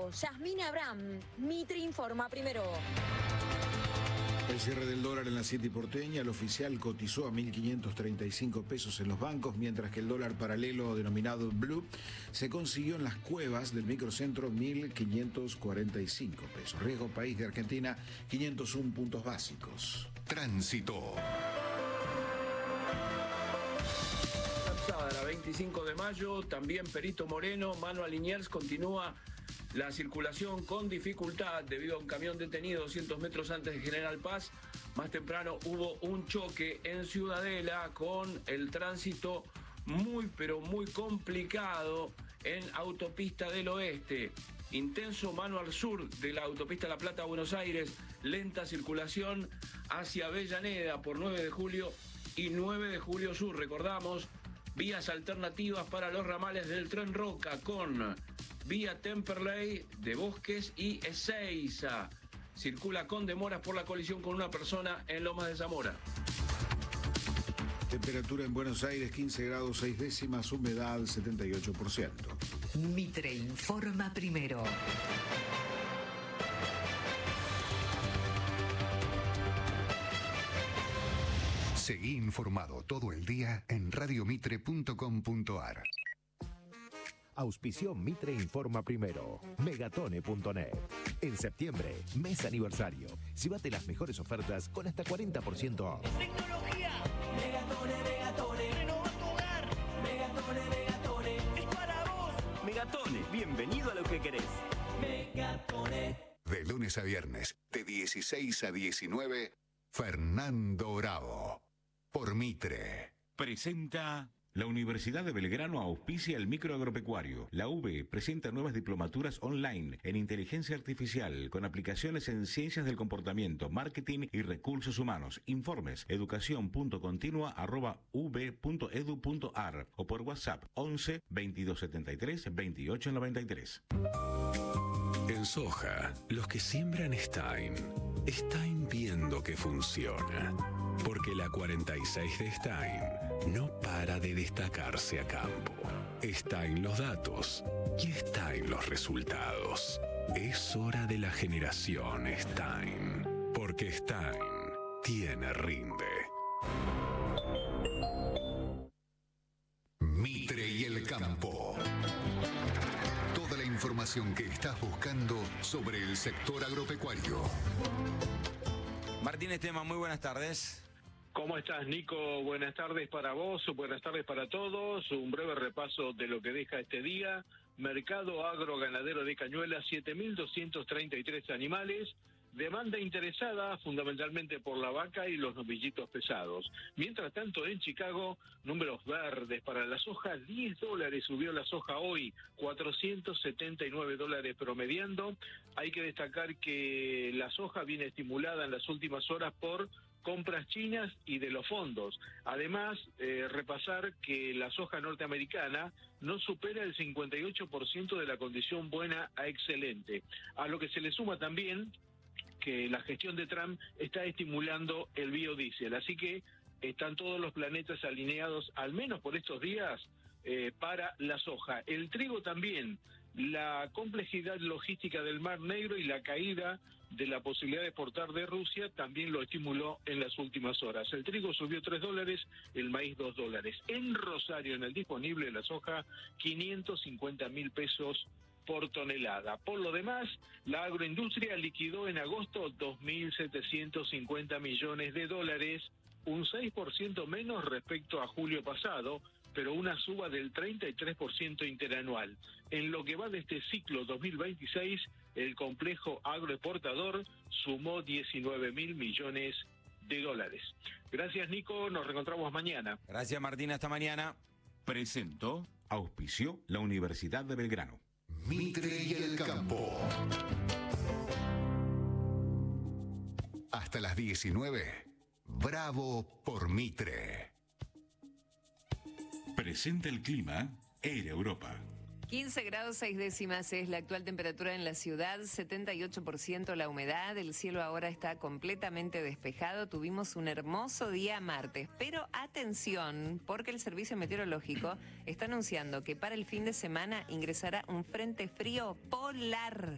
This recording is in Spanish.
Bravo, Yasmín Abraham, Mitre informa primero. El cierre del dólar en la City porteña, el oficial cotizó a 1.535 pesos en los bancos, mientras que el dólar paralelo denominado Blue se consiguió en las cuevas del microcentro 1.545 pesos. Riesgo país de Argentina, 501 puntos básicos. Tránsito. La 25 de mayo, también Perito Moreno, mano a Liniers, continúa la circulación con dificultad debido a un camión detenido 200 metros antes de General Paz. Más temprano hubo un choque en Ciudadela con el tránsito pero muy complicado en Autopista del Oeste. Intenso mano al sur de la Autopista La Plata a Buenos Aires. Lenta circulación hacia Avellaneda por 9 de julio y 9 de julio sur. Recordamos, vías alternativas para los ramales del Tren Roca con vía Temperley de Bosques y Ezeiza. Circula con demoras por la colisión con una persona en Lomas de Zamora. Temperatura en Buenos Aires 15 grados 6 décimas, humedad 78%. Mitre informa primero. Seguí informado todo el día en radiomitre.com.ar. Auspició Mitre Informa Primero. Megatone.net. En septiembre, mes aniversario. Llévate las mejores ofertas con hasta 40% off. ¡Tecnología! Megatone, Megatone. ¡Renova tu hogar! Megatone, Megatone. ¡Es para vos! Megatone, bienvenido a lo que querés. Megatone. De lunes a viernes, de 16 a 19, Fernando Bravo. Por Mitre. Presenta... La Universidad de Belgrano auspicia el microagropecuario. La UB presenta nuevas diplomaturas online en inteligencia artificial con aplicaciones en ciencias del comportamiento, marketing y recursos humanos. Informes educación.continua@ub.edu.ar o por WhatsApp 11 2273 2893. En soja, los que siembran Stein viendo que funciona. Porque la 46 de Stein no para de destacarse a campo. Está en los datos y está en los resultados. Es hora de la generación Stein. Porque Stein tiene rinde. Mitre y el campo. Toda la información que estás buscando sobre el sector agropecuario. Martín Esteban, muy buenas tardes. ¿Cómo estás, Nico? Buenas tardes para vos, buenas tardes para todos. Un breve repaso de lo que deja este día. Mercado agroganadero de Cañuelas, 7.233 animales. Demanda interesada fundamentalmente por la vaca y los novillitos pesados. Mientras tanto, en Chicago, números verdes para la soja, $10 subió la soja hoy, $479 promediando. Hay que destacar que la soja viene estimulada en las últimas horas por compras chinas y de los fondos. Además, repasar que la soja norteamericana no supera el 58% de la condición buena a excelente, a lo que se le suma también que la gestión de Trump está estimulando el biodiesel. Así que están todos los planetas alineados, al menos por estos días, para la soja. El trigo también, la complejidad logística del Mar Negro y la caída de la posibilidad de exportar de Rusia también lo estimuló en las últimas horas. El trigo subió $3, el maíz $2. En Rosario, en el disponible de la soja, 550.000 pesos por tonelada. Por lo demás, la agroindustria liquidó en agosto 2.750 millones de dólares, un 6% menos respecto a julio pasado, pero una suba del 33% interanual. En lo que va de este ciclo 2026, el complejo agroexportador sumó 19.000 millones de dólares. Gracias, Nico. Nos reencontramos mañana. Gracias, Martín. Hasta mañana. Presentó, auspició la Universidad de Belgrano. Mitre y el campo. Hasta las 19. Bravo por Mitre. Presenta el clima Air Europa. 15 grados 6 décimas es la actual temperatura en la ciudad, 78% la humedad, el cielo ahora está completamente despejado, tuvimos un hermoso día martes, pero atención, porque el Servicio Meteorológico está anunciando que para el fin de semana ingresará un frente frío polar